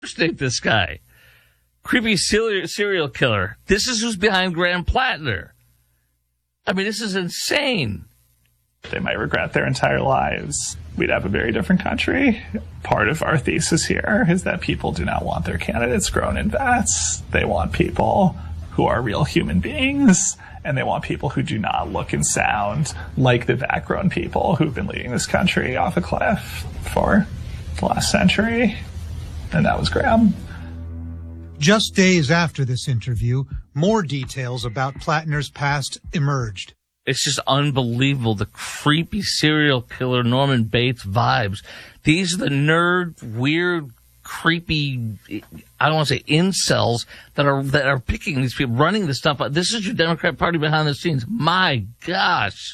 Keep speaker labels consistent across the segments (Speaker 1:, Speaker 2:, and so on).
Speaker 1: Impersonate this guy. Creepy serial killer. This is who's behind Graham Plattner. I mean, this is insane.
Speaker 2: They might regret their entire lives. We'd have a very different country. Part of our thesis here is that people do not want their candidates grown in vats. They want people who are real human beings, and they want people who do not look and sound like the vat-grown people who've been leading this country off a cliff for the last century. And that was Graham.
Speaker 3: Just days after this interview, more details about Plattner's past emerged.
Speaker 1: It's just unbelievable, the creepy serial killer Norman Bates vibes. These are the nerd, weird, creepy, I don't want to say incels that are picking these people, running this stuff up. This is your Democrat Party behind the scenes. My gosh.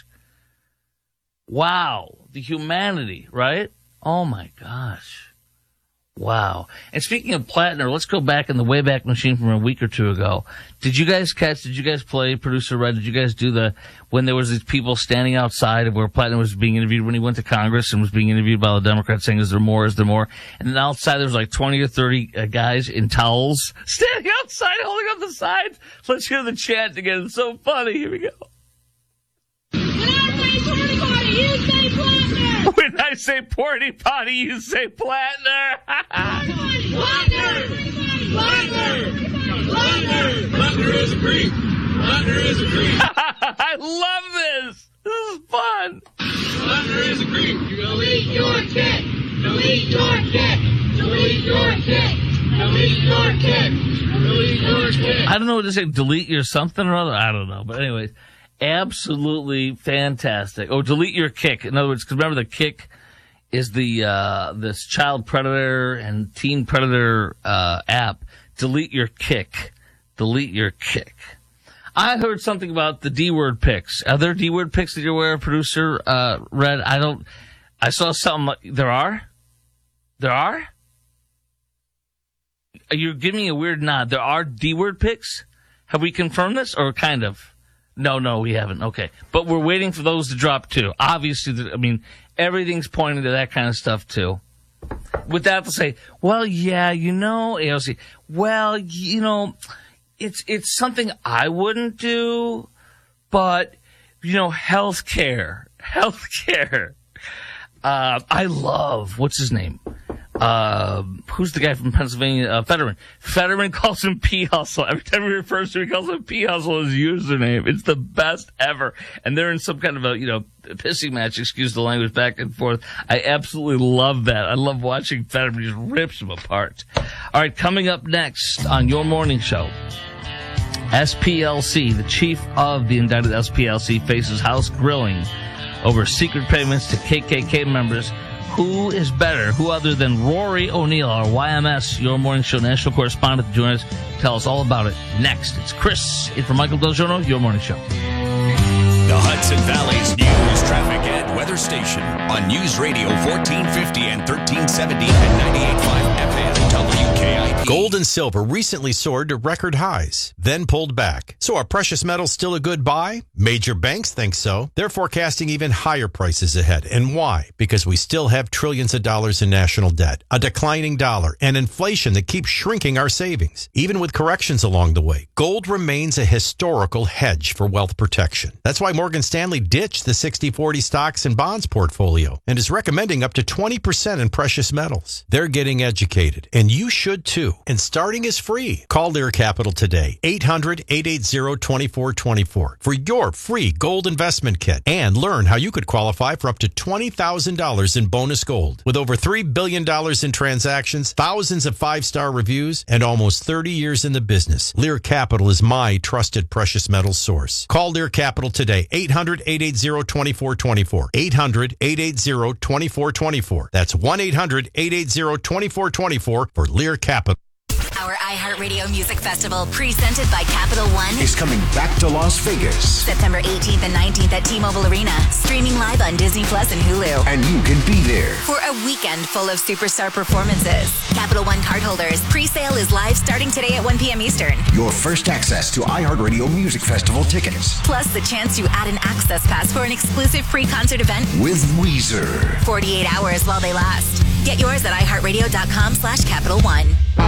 Speaker 1: Wow. The humanity, right? Oh my gosh. Wow. And speaking of Plattner, let's go back in the Wayback Machine from a week or two ago. Did you guys play, Producer Red, did you guys do when there was these people standing outside of where Plattner was being interviewed when he went to Congress and was being interviewed by the Democrats saying, is there more? And then outside there was like 20 or 30 guys in towels standing outside holding up the signs. Let's hear the chant again. It's so funny. Here we go. When I say porty potty, you say Plattner.
Speaker 4: Plattner! Plattner is a creep. Plattner is a creep.
Speaker 1: I love this. This is fun.
Speaker 4: Plattner is a creep. Delete your kit. Delete your kit. Delete your kit. Delete your kit. Delete your kit.
Speaker 1: I don't know what to say. Delete your something or other. I don't know. But anyways, absolutely fantastic. Oh, delete your kick. In other words, because remember the kick is this child predator and teen predator app. Delete your kick. Delete your kick. I heard something about the D-word picks. Are there D-word picks that you're aware of, Producer Red? I saw something. There are? You're giving me a weird nod. There are D-word picks? Have we confirmed this, or kind of? No, we haven't. Okay. But we're waiting for those to drop, too. Obviously, everything's pointing to that kind of stuff, too. With that to say, well, yeah, AOC, well, it's something I wouldn't do, but, healthcare. I love, what's his name? Who's the guy from Pennsylvania? Fetterman. Fetterman calls him P-Hustle. Every time he refers to him, he calls him P-Hustle as username. It's the best ever. And they're in some kind of a, pissing match, excuse the language, back and forth. I absolutely love that. I love watching Fetterman just rips him apart. All right, coming up next on your morning show, SPLC, the chief of the indicted SPLC, faces House grilling over secret payments to KKK members. Who is better? Who other than Rory O'Neill, our YMS, Your Morning Show national correspondent, to join us, tell us all about it next. It's Chris in for Michael Del Giorno, Your Morning Show.
Speaker 5: The Hudson Valley's news, traffic, and weather station on News Radio 1450 and 1370 and 98.5 FM WKIP.
Speaker 6: Gold and silver recently soared to record highs, then pulled back. So are precious metals still a good buy? Major banks think so. They're forecasting even higher prices ahead. And why? Because we still have trillions of dollars in national debt, a declining dollar, and inflation that keeps shrinking our savings. Even with corrections along the way, gold remains a historical hedge for wealth protection. That's why Morgan Stanley ditched the 60-40 stocks and bonds portfolio and is recommending up to 20% in precious metals. They're getting educated, and you should too. And starting is free. Call Lear Capital today, 800-880-2424 for your free gold investment kit and learn how you could qualify for up to $20,000 in bonus gold. With over $3 billion in transactions, thousands of 5-star reviews, and almost 30 years in the business, Lear Capital is my trusted precious metals source. Call Lear Capital today, 800-880-2424. 800-880-2424. That's 1-800-880-2424 for Lear Capital.
Speaker 7: Our iHeartRadio Music Festival, presented by Capital One,
Speaker 5: is coming back to Las Vegas.
Speaker 7: September 18th and 19th at T-Mobile Arena. Streaming live on Disney Plus and Hulu.
Speaker 5: And you can be there
Speaker 7: for a weekend full of superstar performances. Capital One cardholders, pre-sale is live starting today at 1 p.m. Eastern.
Speaker 5: Your first access to iHeartRadio Music Festival tickets.
Speaker 7: Plus the chance to add an access pass for an exclusive free concert event
Speaker 5: with Weezer.
Speaker 7: 48 hours while they last. Get yours at iHeartRadio.com/Capital One.